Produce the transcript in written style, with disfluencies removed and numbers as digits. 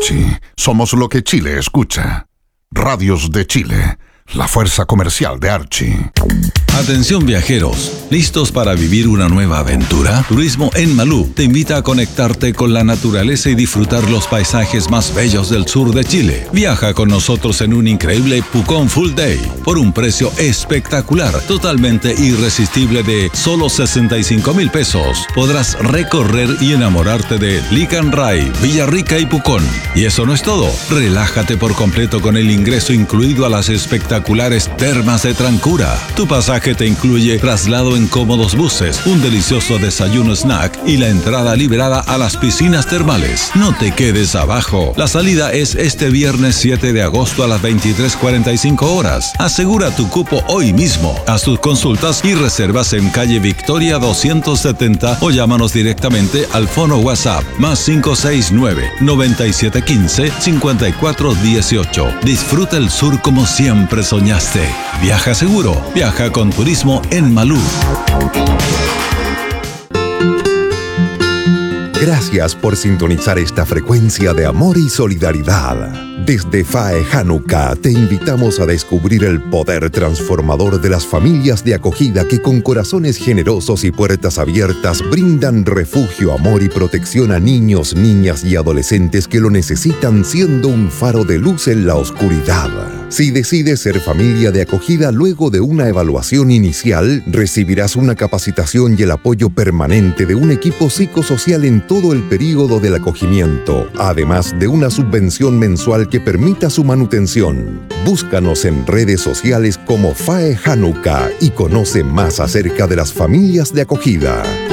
Archie, somos lo que Chile escucha. Radios de Chile, la fuerza comercial de Archie. Atención viajeros, ¿listos para vivir una nueva aventura? Turismo en Malú te invita a conectarte con la naturaleza y disfrutar los paisajes más bellos del sur de Chile. Viaja con nosotros en un increíble Pucón Full Day por un precio espectacular, totalmente irresistible de solo 65,000 pesos. Podrás recorrer y enamorarte de Licanray, Villarrica y Pucón. Y eso no es todo, relájate por completo con el ingreso incluido a las espectaculares termas de Trancura. Tu pasaje te incluye traslado en cómodos buses, un delicioso desayuno snack y la entrada liberada a las piscinas termales. No te quedes abajo. La salida es este viernes 7 de agosto a las 23:45 horas. Asegura tu cupo hoy mismo. Haz tus consultas y reservas en calle Victoria 270 o llámanos directamente al fono WhatsApp +569 9715 5418. Disfruta el sur como siempre soñaste. Viaja seguro. Viaja con Turismo en Malú. Gracias por sintonizar esta frecuencia de amor y solidaridad. Desde FAE Hanukkah te invitamos a descubrir el poder transformador de las familias de acogida que con corazones generosos y puertas abiertas brindan refugio, amor y protección a niños, niñas y adolescentes que lo necesitan, siendo un faro de luz en la oscuridad. Si decides ser familia de acogida luego de una evaluación inicial, recibirás una capacitación y el apoyo permanente de un equipo psicosocial en todo el período del acogimiento, además de una subvención mensual que permita su manutención. Búscanos en redes sociales como FAE Hanukkah y conoce más acerca de las familias de acogida.